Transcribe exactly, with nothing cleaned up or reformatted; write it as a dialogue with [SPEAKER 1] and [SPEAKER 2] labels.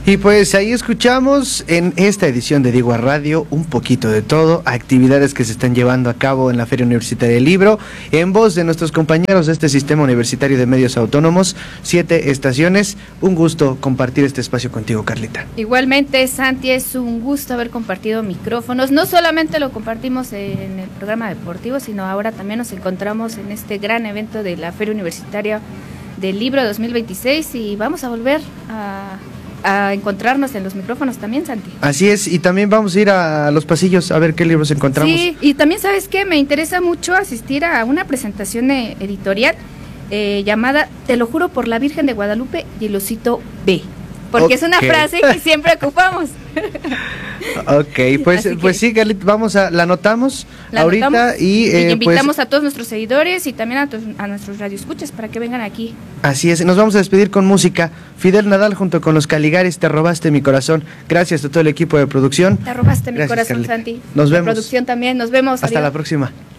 [SPEAKER 1] Y pues ahí escuchamos en esta edición de Digo a Radio un poquito de todo, actividades que se están llevando a cabo en la Feria Universitaria del Libro, en voz de nuestros compañeros de este Sistema Universitario de Medios Autónomos, siete estaciones. Un gusto compartir este espacio contigo, Carlita.
[SPEAKER 2] Igualmente, Santi, es un gusto haber compartido micrófonos. No solamente lo compartimos en el programa deportivo, sino ahora también nos encontramos en este gran evento de la Feria Universitaria del Libro dos mil veintiséis y vamos a volver a... a encontrarnos en los micrófonos también, Santi.
[SPEAKER 1] Así es, y también vamos a ir a los pasillos a ver qué libros encontramos.
[SPEAKER 2] Sí, y también, ¿sabes qué? Me interesa mucho asistir a una presentación editorial eh, llamada Te lo juro por la Virgen de Guadalupe y el osito B, porque okay. Es una frase que siempre ocupamos.
[SPEAKER 1] Ok, pues, pues sí, Carlita, vamos a, la anotamos
[SPEAKER 2] la
[SPEAKER 1] ahorita
[SPEAKER 2] anotamos
[SPEAKER 1] y, eh,
[SPEAKER 2] y invitamos
[SPEAKER 1] pues,
[SPEAKER 2] a todos nuestros seguidores y también a, tus, a nuestros radioescuchas para que vengan aquí.
[SPEAKER 1] Así es, nos vamos a despedir con música. Fidel Nadal junto con los Caligaris, Te robaste mi corazón. Gracias a todo el equipo de producción.
[SPEAKER 2] Te robaste mi
[SPEAKER 1] Gracias,
[SPEAKER 2] corazón,
[SPEAKER 1] Carlita.
[SPEAKER 2] Santi.
[SPEAKER 1] Nos
[SPEAKER 2] de
[SPEAKER 1] vemos.
[SPEAKER 2] Producción también, nos vemos.
[SPEAKER 1] Hasta
[SPEAKER 2] adiós.
[SPEAKER 1] la próxima.